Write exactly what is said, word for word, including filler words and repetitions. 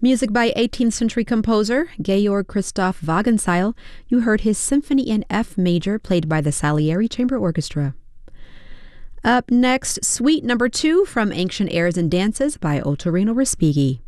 Music by eighteenth century composer Georg Christoph Wagenseil. You heard his Symphony in F major played by the Salieri Chamber Orchestra. Up next, Suite Number two from Ancient Airs and Dances by Ottorino Respighi.